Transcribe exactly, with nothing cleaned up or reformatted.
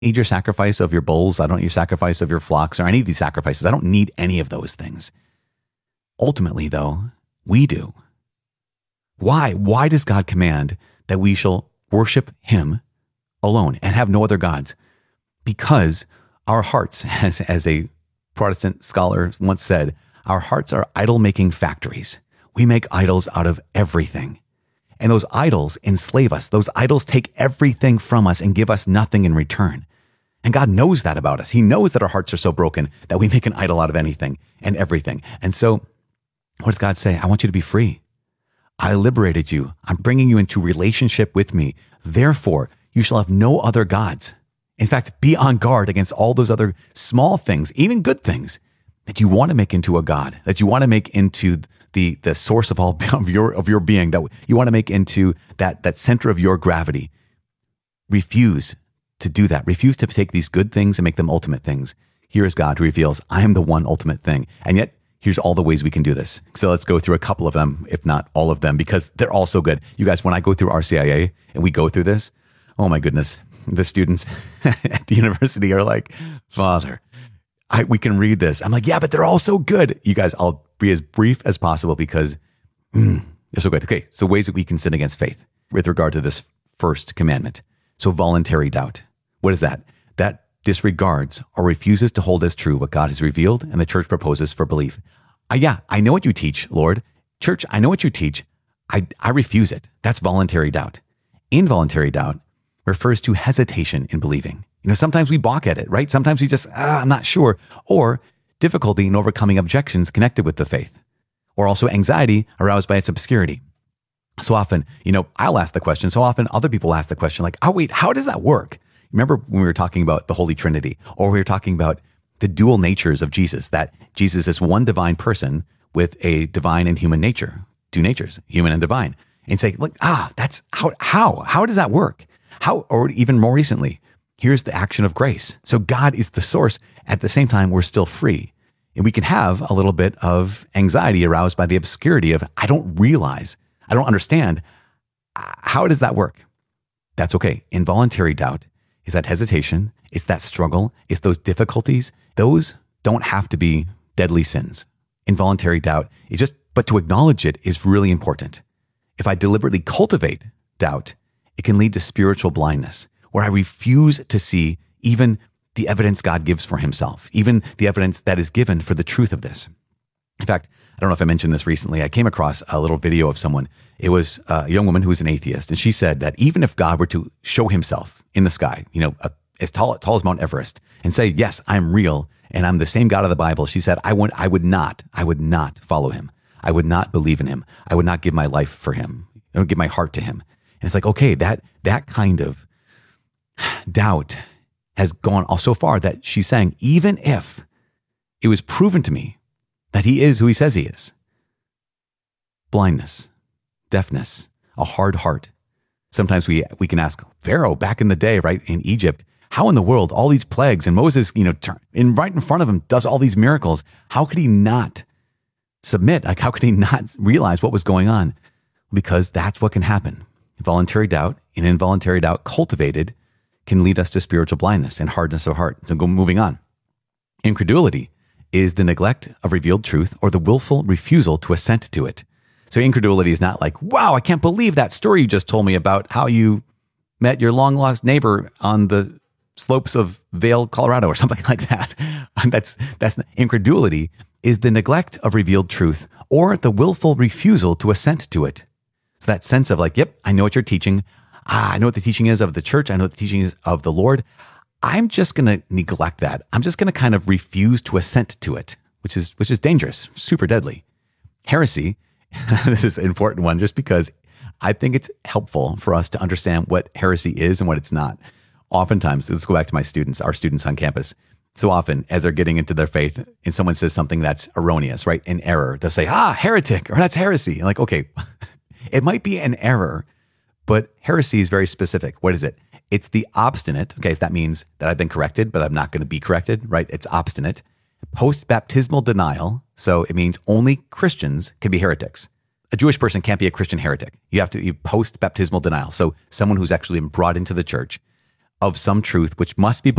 need your sacrifice of your bulls. I don't need your sacrifice of your flocks or any of these sacrifices. I don't need any of those things. Ultimately, though, we do. Why? Why does God command that we shall worship him alone and have no other gods? Because our hearts, as, as a Protestant scholar once said, our hearts are idol-making factories. We make idols out of everything. And those idols enslave us. Those idols take everything from us and give us nothing in return. And God knows that about us. He knows that our hearts are so broken that we make an idol out of anything and everything. And so what does God say? I want you to be free. I liberated you. I'm bringing you into relationship with me. Therefore, you shall have no other gods. In fact, be on guard against all those other small things, even good things, that you want to make into a god, that you want to make into the, the source of all of your of your being, that you want to make into that, that center of your gravity. Refuse to do that. Refuse to take these good things and make them ultimate things. Here is God who reveals, I am the one ultimate thing. And yet, here's all the ways we can do this. So let's go through a couple of them, if not all of them, because they're all so good. You guys, when I go through R C I A and we go through this, oh my goodness, the students at the university are like, Father, I, we can read this. I'm like, yeah, but they're all so good. You guys, I'll be as brief as possible because mm, they're so good. Okay, so ways that we can sin against faith with regard to this first commandment. So voluntary doubt. What is that? That disregards or refuses to hold as true what God has revealed and the church proposes for belief. Uh, yeah, I know what you teach, Lord. Church, I know what you teach. I, I refuse it. That's voluntary doubt. Involuntary doubt refers to hesitation in believing. You know, sometimes we balk at it, right? Sometimes we just, ah, I'm not sure. Or difficulty in overcoming objections connected with the faith. Or also anxiety aroused by its obscurity. So often, you know, I'll ask the question. So often other people ask the question like, oh, wait, how does that work? Remember when we were talking about the Holy Trinity, or we were talking about the dual natures of Jesus, that Jesus is one divine person with a divine and human nature, two natures, human and divine. And say, look, ah, that's how, how, how does that work? How, or even more recently, here's the action of grace. So God is the source. At the same time, we're still free. And we can have a little bit of anxiety aroused by the obscurity of, I don't realize, I don't understand. How does that work? That's okay. Involuntary doubt is that hesitation. It's that struggle. It's those difficulties. Those don't have to be deadly sins. Involuntary doubt is just, but to acknowledge it is really important. If I deliberately cultivate doubt, it can lead to spiritual blindness, where I refuse to see even the evidence God gives for himself, even the evidence that is given for the truth of this. In fact, I don't know if I mentioned this recently. I came across a little video of someone. It was a young woman who was an atheist, and she said that even if God were to show himself in the sky, you know, as tall, tall as Mount Everest, and say, yes, I'm real, and I'm the same God of the Bible, she said, I would, I would not, I would not follow him. I would not believe in him. I would not give my life for him. I would give my heart to him. And it's like, okay, that that kind of doubt has gone so far that she's saying, even if it was proven to me that he is who he says he is, blindness, deafness, a hard heart. Sometimes we we can ask Pharaoh back in the day, right, in Egypt, how in the world all these plagues and Moses, you know, turn, in right in front of him does all these miracles. How could he not submit? Like, how could he not realize what was going on? Because that's what can happen. Voluntary doubt and involuntary doubt cultivated can lead us to spiritual blindness and hardness of heart. So go moving on. Incredulity is the neglect of revealed truth or the willful refusal to assent to it. So incredulity is not like, wow, I can't believe that story you just told me about how you met your long lost neighbor on the slopes of Vail, Colorado, or something like that. that's that's incredulity is the neglect of revealed truth or the willful refusal to assent to it. So that sense of like, yep, I know what you're teaching. Ah, I know what the teaching is of the church. I know what the teaching is of the Lord. I'm just going to neglect that. I'm just going to kind of refuse to assent to it, which is which is dangerous, super deadly. Heresy, this is an important one just because I think it's helpful for us to understand what heresy is and what it's not. Oftentimes, let's go back to my students, our students on campus. So often, as they're getting into their faith and someone says something that's erroneous, right, an error, they'll say, ah, heretic, or that's heresy. I'm like, okay, it might be an error, but heresy is very specific. What is it? It's the obstinate. Okay, so that means that I've been corrected, but I'm not going to be corrected, right? It's obstinate. Post-baptismal denial. So it means only Christians can be heretics. A Jewish person can't be a Christian heretic. You have to be post-baptismal denial. So someone who's actually been brought into the church. of some truth which must be